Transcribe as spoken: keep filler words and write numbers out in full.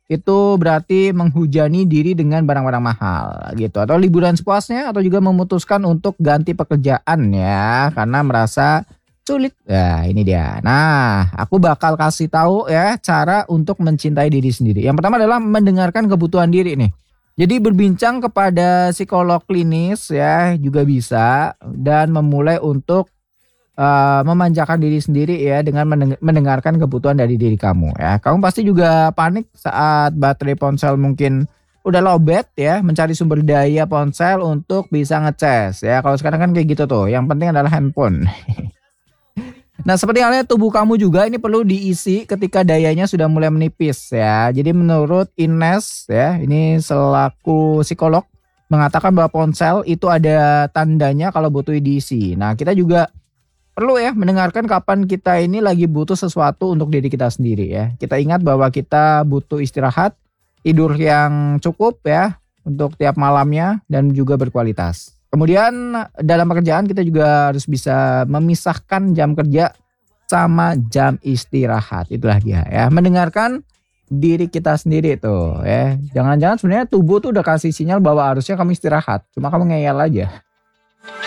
itu berarti menghujani diri dengan barang-barang mahal gitu, atau liburan sepuasnya, atau juga memutuskan untuk ganti pekerjaan ya karena merasa sulit. Nah, ini dia. Nah, aku bakal kasih tahu ya cara untuk mencintai diri sendiri. Yang pertama adalah mendengarkan kebutuhan diri nih. Jadi berbincang kepada psikolog klinis ya juga bisa, dan memulai untuk Eee, memanjakan diri sendiri ya dengan mendeng mendengarkan kebutuhan dari diri kamu ya. Kamu pasti juga panik saat baterai ponsel mungkin udah lowbat ya, mencari sumber daya ponsel untuk bisa ngecas ya. Kalau sekarang kan kayak gitu tuh, yang penting adalah handphone. Nah, seperti halnya tubuh kamu juga ini perlu diisi ketika dayanya sudah mulai menipis ya. Jadi menurut Ines ya, ini selaku psikolog mengatakan bahwa ponsel itu ada tandanya kalau butuh diisi. Nah, kita juga perlu ya mendengarkan kapan kita ini lagi butuh sesuatu untuk diri kita sendiri ya. Kita ingat bahwa kita butuh istirahat, tidur yang cukup ya untuk tiap malamnya dan juga berkualitas. Kemudian dalam pekerjaan kita juga harus bisa memisahkan jam kerja sama jam istirahat. Itulah dia ya. Mendengarkan diri kita sendiri tuh ya. Jangan-jangan sebenarnya tubuh tuh udah kasih sinyal bahwa harusnya kamu istirahat. Cuma kamu ngeyel aja.